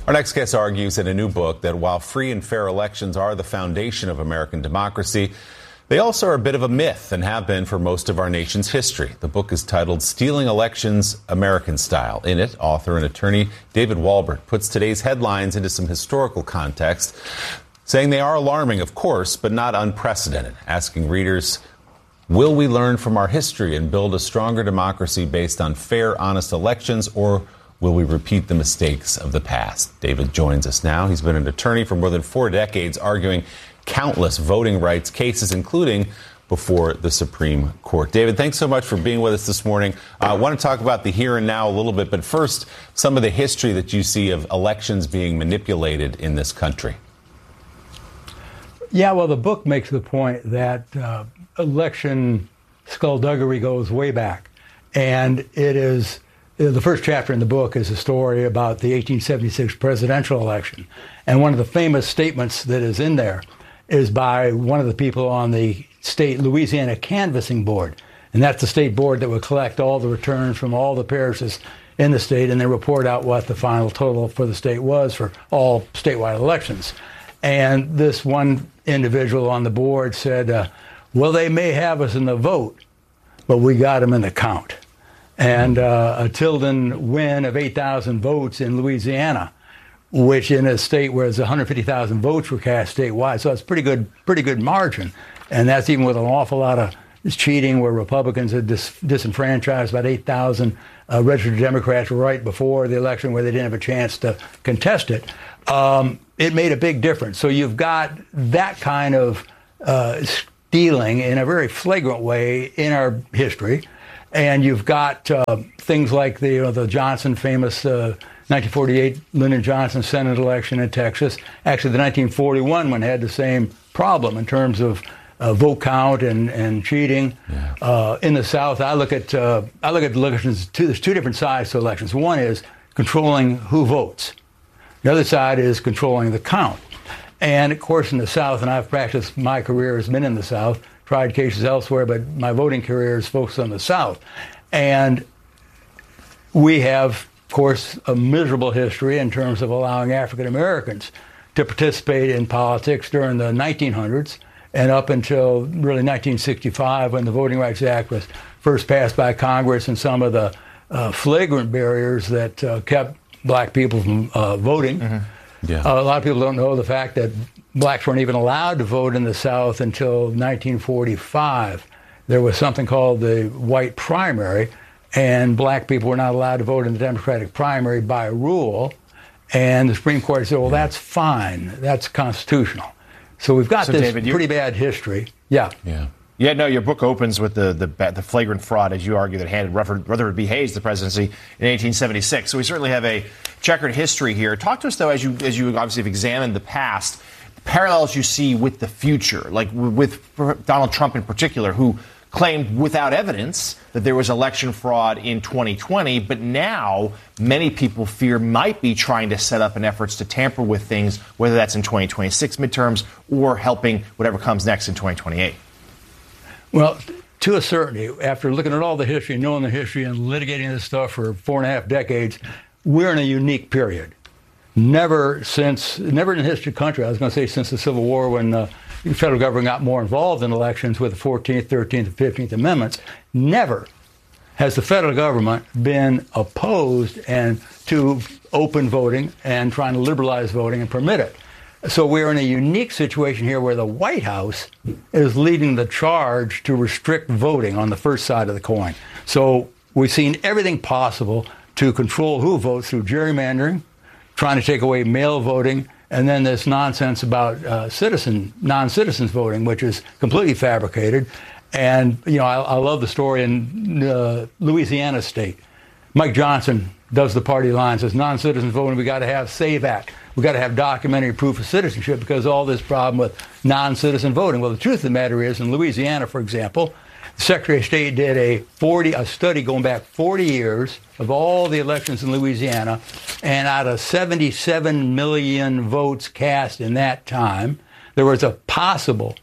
Our next guest argues in a new book that while free and fair elections are the foundation of American democracy, they also are a bit of a myth and have been for most of our nation's history. The book is titled Stealing Elections, American Style. In it, author and attorney David Walbert puts today's headlines into some historical context, saying they are alarming, of course, but not unprecedented, asking readers, will we learn from our history and build a stronger democracy based on fair, honest elections, or will we repeat the mistakes of the past? David joins us now. He's been an attorney for more than 4 decades, arguing countless voting rights cases, including before the Supreme Court. David, thanks so much for being with us this morning. I want to talk about the here and now a little bit, but first, some of the history that you see of elections being manipulated in this country. Yeah, well, the book makes the point that election skullduggery goes way back. And it is, the first chapter in the book is a story about the 1876 presidential election. And one of the famous statements that is in there is by one of the people on the state Louisiana Canvassing Board. And that's the state board that would collect all the returns from all the parishes in the state and then report out what the final total for the state was for all statewide elections. And this one individual on the board said, well, they may have us in the vote, but we got them in the count. And a Tilden win of 8,000 votes in Louisiana, which in a state where there's 150,000 votes were cast statewide. So it's pretty good margin. And that's even with an awful lot of cheating where Republicans had disenfranchised about 8,000 registered Democrats right before the election where they didn't have a chance to contest it. It made a big difference. So you've got that kind of stealing in a very flagrant way in our history. And you've got things like the Johnson famous 1948 Lyndon Johnson Senate election in Texas. Actually, the 1941 one had the same problem in terms of vote count and cheating. Yeah. In the South, I look at elections. There's 2 different sides to elections. One is controlling who votes. The other side is controlling the count. And of course, in the South, and I've practiced, my career has been in the South, tried cases elsewhere, but my voting career is focused on the South. And we have, of course, a miserable history in terms of allowing African Americans to participate in politics during the 1900s and up until really 1965 when the Voting Rights Act was first passed by Congress and some of the flagrant barriers that kept black people from voting. Mm-hmm. Yeah. A lot of people don't know the fact that blacks weren't even allowed to vote in the South until 1945. There was something called the white primary, and black people were not allowed to vote in the Democratic primary by rule. And the Supreme Court said, well, that's fine. That's constitutional. So we've got this David, pretty bad history. Yeah. Yeah, no, your book opens with the flagrant fraud, as you argue, that handed Rutherford B. Hayes the presidency in 1876. So we certainly have a checkered history here. Talk to us, though, as you obviously have examined the past, the parallels you see with the future, like with Donald Trump in particular, who claimed without evidence that there was election fraud in 2020, but now many people fear might be trying to set up an efforts to tamper with things, whether that's in 2026 midterms or helping whatever comes next in 2028. Well, to a certainty, after looking at all the history, knowing the history, and litigating this stuff for 4.5 decades, we're in a unique period. Never in the history of the country, I was going to say since the Civil War when the federal government got more involved in elections with the 14th, 13th, and 15th Amendments, never has the federal government been opposed to open voting and trying to liberalize voting and permit it. So we're in a unique situation here where the White House is leading the charge to restrict voting on the first side of the coin. So we've seen everything possible to control who votes through gerrymandering, trying to take away mail voting, and then this nonsense about non-citizens voting, which is completely fabricated. And, I love the story in Louisiana State. Mike Johnson does the party line, says non-citizens voting, we got to have SAVE Act. We got to have documentary proof of citizenship because all this problem with non-citizen voting. Well, the truth of the matter is, in Louisiana, for example, the Secretary of State did a study going back 40 years of all the elections in Louisiana, and out of 77 million votes cast in that time, there was a possible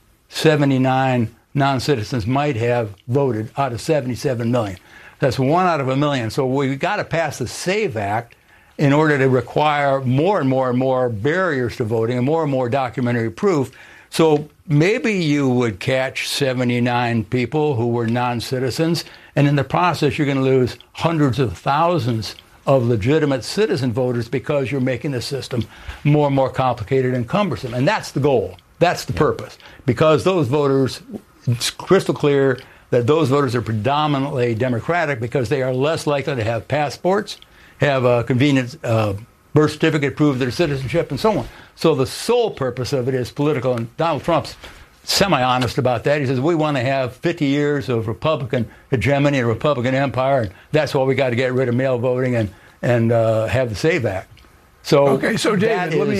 79 non-citizens might have voted out of 77 million. That's 1 out of a million. So we've got to pass the SAVE Act in order to require more and more and more barriers to voting and more documentary proof. So maybe you would catch 79 people who were non-citizens, and in the process you're going to lose hundreds of thousands of legitimate citizen voters because you're making the system more and more complicated and cumbersome. And that's the goal. That's the purpose. Because those voters, it's crystal clear that those voters are predominantly Democratic because they are less likely to have passports, have a convenient birth certificate, prove their citizenship, and so on. So the sole purpose of it is political, and Donald Trump's semi-honest about that. He says, we want to have 50 years of Republican hegemony and Republican empire, and that's why we got to get rid of mail voting and have the SAVE Act. So, okay, so David, let me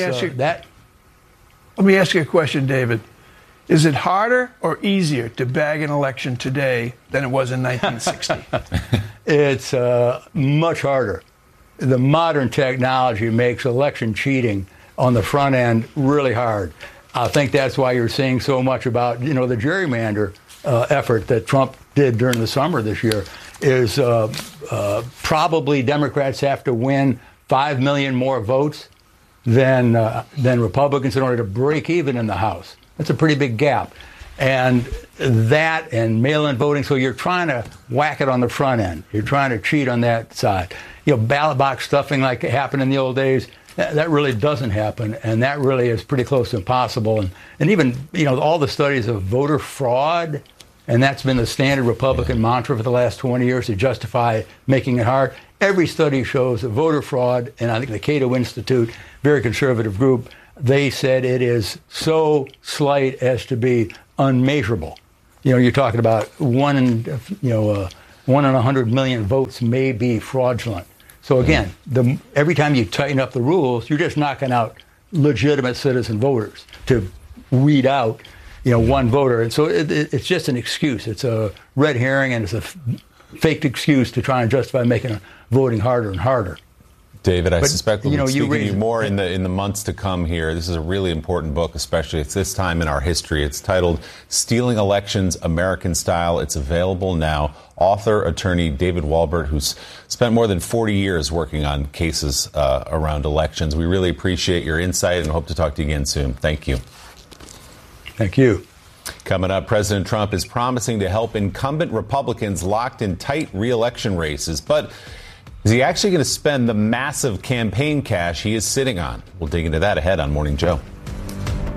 ask you a question, David. Is it harder or easier to bag an election today than it was in 1960? It's much harder. The modern technology makes election cheating on the front end really hard. I think that's why you're seeing so much about, the gerrymander effort that Trump did during the summer this year is probably Democrats have to win 5 million more votes than Republicans in order to break even in the House. That's a pretty big gap. And that and mail-in voting, so you're trying to whack it on the front end. You're trying to cheat on that side. Ballot box stuffing like it happened in the old days, that really doesn't happen, and that really is pretty close to impossible. And even, all the studies of voter fraud, and that's been the standard Republican mantra for the last 20 years to justify making it hard. Every study shows that voter fraud, and I think the Cato Institute, very conservative group, they said it is so slight as to be unmeasurable. You're talking about 1 in 100 million votes may be fraudulent. So again, every time you tighten up the rules, you're just knocking out legitimate citizen voters to weed out, one voter. And so it's just an excuse. It's a red herring, and it's a faked excuse to try and justify making voting harder and harder. David, I suspect we'll be speaking to you more in the months to come here. This is a really important book, especially at this time in our history. It's titled Stealing Elections, American Style. It's available now. Author, attorney David Walbert, who's spent more than 40 years working on cases around elections. We really appreciate your insight and hope to talk to you again soon. Thank you. Thank you. Coming up, President Trump is promising to help incumbent Republicans locked in tight re-election races. But is he actually going to spend the massive campaign cash he is sitting on? We'll dig into that ahead on Morning Joe.